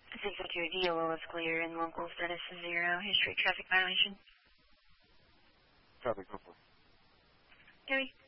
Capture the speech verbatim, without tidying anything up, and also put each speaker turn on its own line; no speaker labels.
six oh two D O L is clear and local status is zero. History traffic violation.
Traffic, go for it.
Gary.